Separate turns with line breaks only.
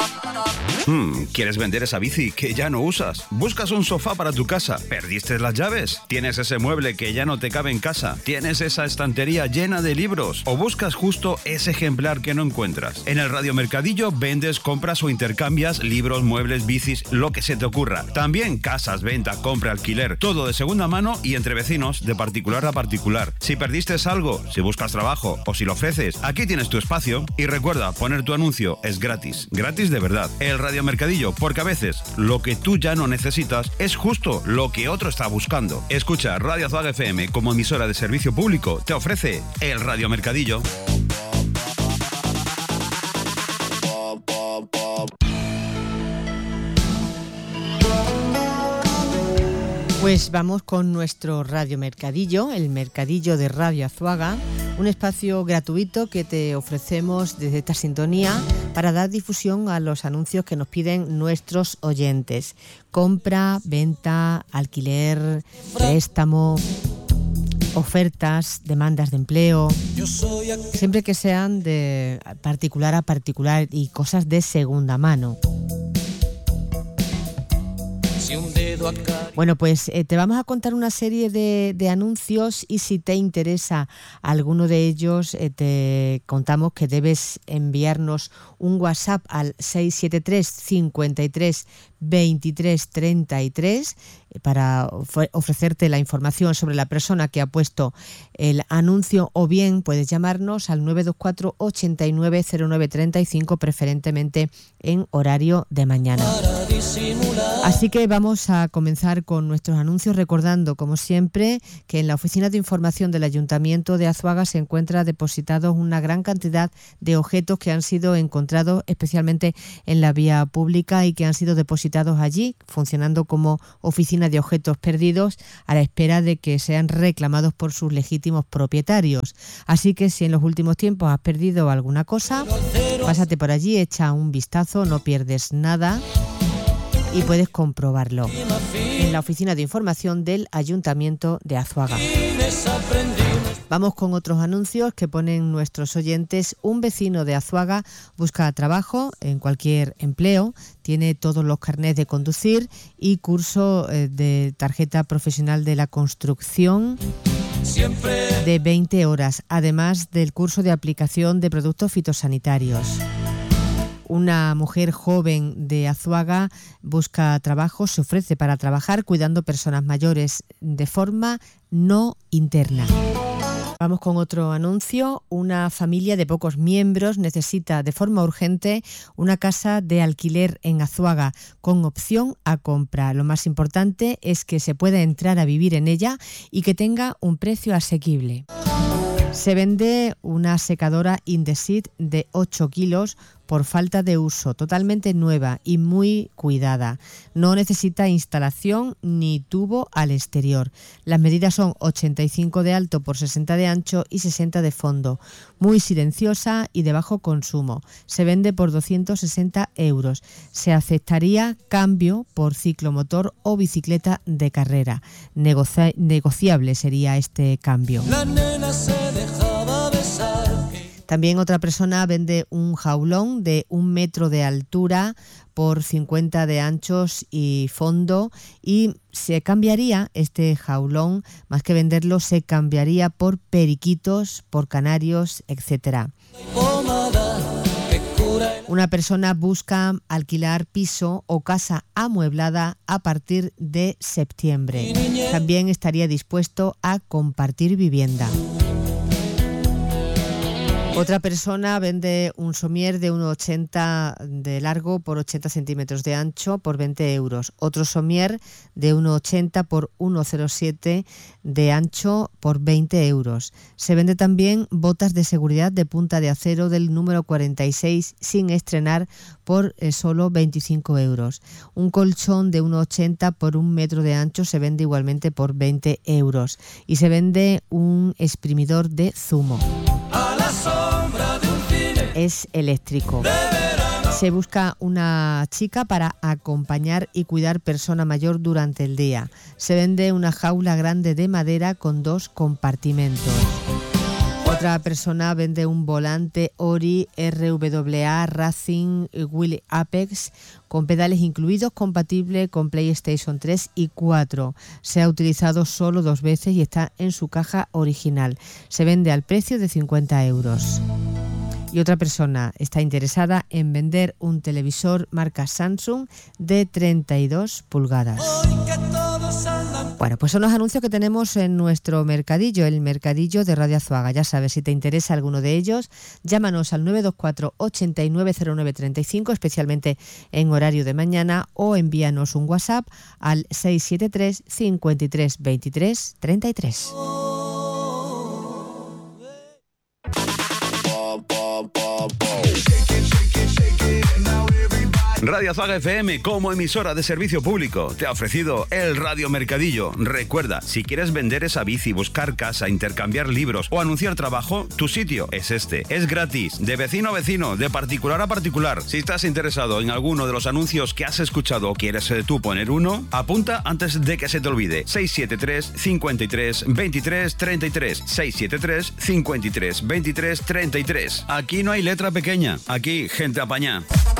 ¿Quieres vender esa bici que ya no usas? ¿Buscas un sofá para tu casa? ¿Perdiste las llaves? ¿Tienes ese mueble que ya no te cabe en casa? ¿Tienes esa estantería llena de libros? ¿O buscas justo ese ejemplar que no encuentras? En el Radio Mercadillo vendes, compras o intercambias libros, muebles, bicis, lo que se te ocurra. También casas, venta, compra, alquiler, todo de segunda mano y entre vecinos, de particular a particular. Si perdiste algo, si buscas trabajo o si lo ofreces, aquí tienes tu espacio. Y recuerda, poner tu anuncio es gratis. Gratis de verdad. El Radio Mercadillo, porque a veces lo que tú ya no necesitas es justo lo que otro está buscando. Escucha, Radio Azuaga FM como emisora de servicio público te ofrece el Radio Mercadillo.
Pues vamos con nuestro Radio Mercadillo, el Mercadillo de Radio Azuaga, un espacio gratuito que te ofrecemos desde esta sintonía para dar difusión a los anuncios que nos piden nuestros oyentes. Compra, venta, alquiler, préstamo, ofertas, demandas de empleo, siempre que sean de particular a particular y cosas de segunda mano. Bueno, pues te vamos a contar una serie de anuncios y si te interesa alguno de ellos, te contamos que debes enviarnos un WhatsApp al 673 53 23 33 para ofrecerte la información sobre la persona que ha puesto el anuncio, o bien puedes llamarnos al 924 89 09 35, preferentemente en horario de mañana. Así que vamos a comenzar con nuestros anuncios, recordando, como siempre, que en la oficina de información del Ayuntamiento de Azuaga se encuentra depositados una gran cantidad de objetos que han sido encontrados especialmente en la vía pública y que han sido depositados allí, funcionando como oficina de objetos perdidos a la espera de que sean reclamados por sus legítimos propietarios. Así que si en los últimos tiempos has perdido alguna cosa, pásate por allí, echa un vistazo, no pierdes nada y puedes comprobarlo en la oficina de información del Ayuntamiento de Azuaga. Vamos con otros anuncios que ponen nuestros oyentes. Un vecino de Azuaga busca trabajo en cualquier empleo, tiene todos los carnets de conducir y curso de tarjeta profesional de la construcción de 20 horas, además del curso de aplicación de productos fitosanitarios. Una mujer joven de Azuaga busca trabajo, se ofrece para trabajar cuidando personas mayores de forma no interna. Vamos con otro anuncio. Una familia de pocos miembros necesita de forma urgente una casa de alquiler en Azuaga con opción a compra. Lo más importante es que se pueda entrar a vivir en ella y que tenga un precio asequible. Se vende una secadora Indesit de 8 kilos por falta de uso, totalmente nueva y muy cuidada. No necesita instalación ni tubo al exterior. Las medidas son 85 de alto por 60 de ancho y 60 de fondo. Muy silenciosa y de bajo consumo. Se vende por 260 euros. Se aceptaría cambio por ciclomotor o bicicleta de carrera. Negociable sería este cambio. La nena se dejaba besar. También otra persona vende un jaulón de 1 metro de altura por 50 de anchos y fondo, y se cambiaría este jaulón, más que venderlo, se cambiaría por periquitos, por canarios, etc. Una persona busca alquilar piso o casa amueblada a partir de septiembre. También estaría dispuesto a compartir vivienda. Otra persona vende un somier de 1,80 de largo por 80 centímetros de ancho por 20 euros. Otro somier de 1,80 por 1,07 de ancho por 20 euros. Se vende también botas de seguridad de punta de acero del número 46 sin estrenar por solo 25 euros. Un colchón de 1,80 por 1 metro de ancho se vende igualmente por 20 euros. Y se vende un exprimidor de zumo. Es eléctrico. Se busca una chica para acompañar y cuidar persona mayor durante el día. Se vende una jaula grande de madera con 2 compartimentos. Otra persona vende un volante Ori RWA Racing Wheel Apex con pedales incluidos, compatible con PlayStation 3 y 4. Se ha utilizado solo 2 veces y está en su caja original. Se vende al precio de 50 euros. Y otra persona está interesada en vender un televisor marca Samsung de 32 pulgadas. Bueno, pues son los anuncios que tenemos en nuestro mercadillo, el mercadillo de Radio Azuaga. Ya sabes, si te interesa alguno de ellos, llámanos al 924 890935, especialmente en horario de mañana, o envíanos un WhatsApp al 673 53 23 33.
Radio Azuaga FM, como emisora de servicio público, te ha ofrecido el Radio Mercadillo. Recuerda, si quieres vender esa bici, buscar casa, intercambiar libros o anunciar trabajo, tu sitio es este. Es gratis, de vecino a vecino, de particular a particular. Si estás interesado en alguno de los anuncios que has escuchado o quieres tú poner uno, apunta antes de que se te olvide. 673 53 23 33. 673 53 23 33. Aquí no hay letra pequeña, aquí gente apañá.